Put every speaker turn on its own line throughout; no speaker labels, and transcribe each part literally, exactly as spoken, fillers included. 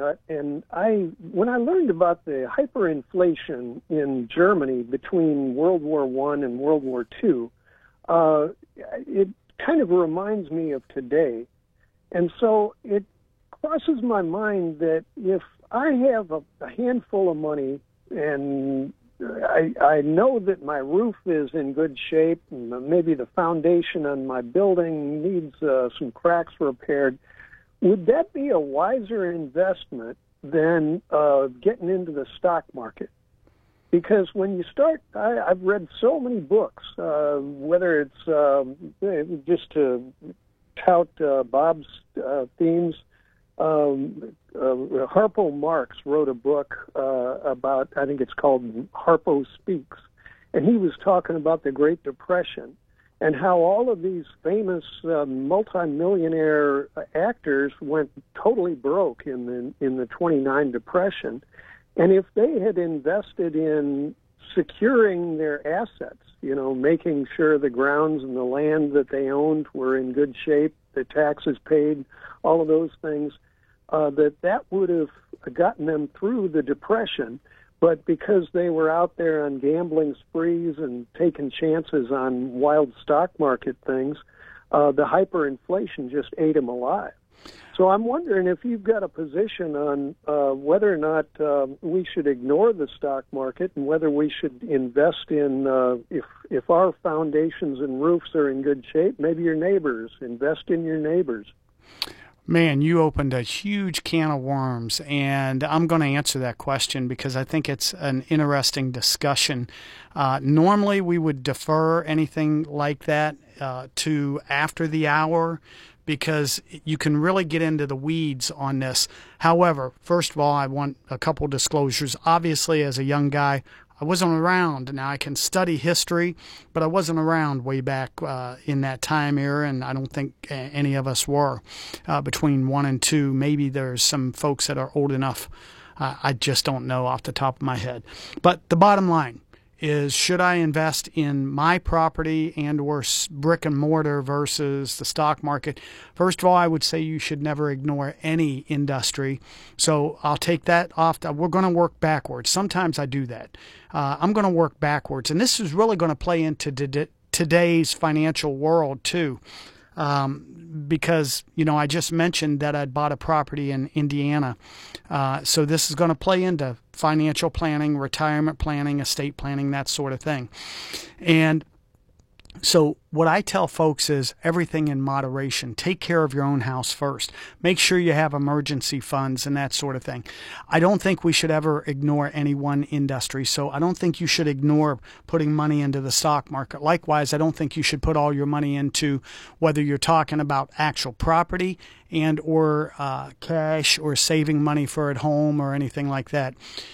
nut, and I when I learned about the hyperinflation in Germany between World War One and World War Two, uh, it kind of reminds me of today. And so it crosses my mind that if I have a, a handful of money and I, I know that my roof is in good shape and maybe the foundation on my building needs uh, some cracks repaired, would that be a wiser investment than uh, getting into the stock market? Because when you start, I, I've read so many books, uh, whether it's um, just to tout uh, Bob's uh, themes. Um, uh, Harpo Marx wrote a book uh, about, I think it's called Harpo Speaks, and he was talking about the Great Depression and how all of these famous uh, multimillionaire actors went totally broke in the, in the twenty-nine Depression. And if they had invested in securing their assets, you know, making sure the grounds and the land that they owned were in good shape, the taxes paid, all of those things, uh, that that would have gotten them through the Depression. But because they were out there on gambling sprees and taking chances on wild stock market things, uh, the hyperinflation just ate them alive. So I'm wondering if you've got a position on uh, whether or not uh, we should ignore the stock market and whether we should invest in, uh, if if our foundations and roofs are in good shape, maybe your neighbors, invest in your neighbors.
Man, you opened a huge can of worms, and I'm going to answer that question because I think it's an interesting discussion. Uh, normally, we would defer anything like that uh, to after the hour, because you can really get into the weeds on this. However, first of all, I want a couple disclosures. Obviously, as a young guy, I wasn't around. Now, I can study history, but I wasn't around way back uh, in that time era, and I don't think any of us were uh, between one and two. Maybe there's some folks that are old enough. Uh, I just don't know off the top of my head. But the bottom line is, should I invest in my property and or brick and mortar versus the stock market? First of all, I would say you should never ignore any industry. So I'll take that off. The, we're going to work backwards. Sometimes I do that. Uh, I'm going to work backwards. And this is really going to play into d- today's financial world too. Um, because, you know, I just mentioned that I'd bought a property in Indiana. Uh, so this is going to play into financial planning, retirement planning, estate planning, that sort of thing. And so what I tell folks is everything in moderation. Take care of your own house first. Make sure you have emergency funds and that sort of thing. I don't think we should ever ignore any one industry. So I don't think you should ignore putting money into the stock market. Likewise, I don't think you should put all your money into whether you're talking about actual property and or uh, cash or saving money for at home or anything like that.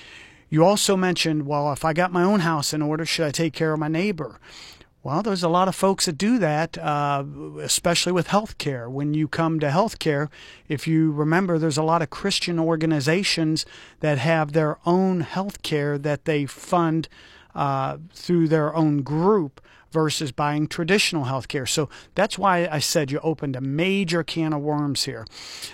You also mentioned, well, if I got my own house in order, should I take care of my neighbor? Well, there's a lot of folks that do that, uh, especially with health care. When you come to health care, if you remember, there's a lot of Christian organizations that have their own health care that they fund uh, through their own group versus buying traditional health care. So that's why I said you opened a major can of worms here.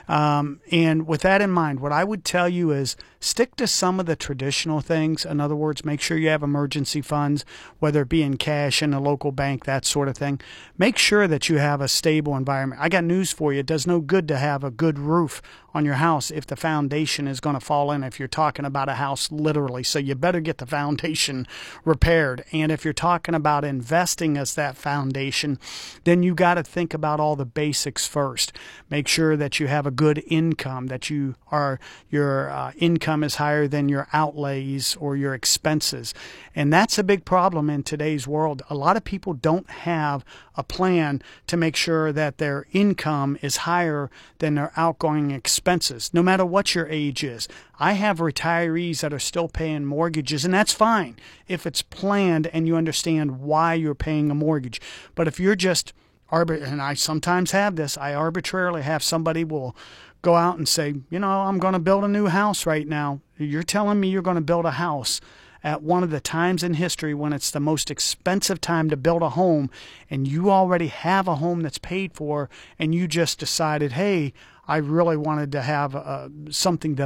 Um, and with that in mind, what I would tell you is stick to some of the traditional things. In other words, make sure you have emergency funds, whether it be in cash in a local bank, that sort of thing. Make sure that you have a stable environment. I got news for you. It does no good to have a good roof on your house if the foundation is going to fall in, if you're talking about a house literally. So you better get the foundation repaired. And if you're talking about investing as that foundation, then you got to think about all the basics first. Make sure that you have a good income, that you are your uh, income is higher than your outlays or your expenses. And that's a big problem in today's world. A lot of people don't have a plan to make sure that their income is higher than their outgoing expenses, no matter what your age is. I have retirees that are still paying mortgages, and that's fine if it's planned and you understand why you're paying a mortgage. But if you're just, and I sometimes have this, I arbitrarily have somebody will go out and say, you know, I'm going to build a new house right now. You're telling me you're going to build a house at one of the times in history when it's the most expensive time to build a home, and you already have a home that's paid for, and you just decided, hey, I really wanted to have uh, something that